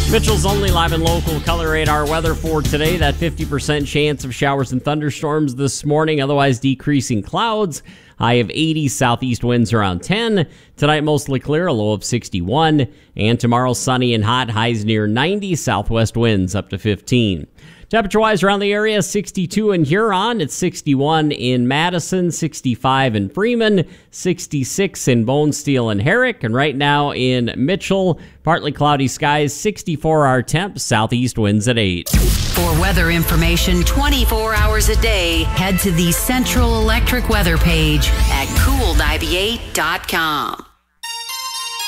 Mitchell's Only live and local color radar weather for today. That 50% chance of showers and thunderstorms this morning, otherwise decreasing clouds. High of 80, southeast winds around 10. Tonight mostly clear, a low of 61. And tomorrow sunny and hot, highs near 90, southwest winds up to 15. Temperature-wise around the area, 62 in Huron, it's 61 in Madison, 65 in Freeman, 66 in Bonesteel and Herrick, and right now in Mitchell, partly cloudy skies, 64 our temp, southeast winds at 8. For weather information 24 hours a day, head to the Central Electric weather page at cool98.com.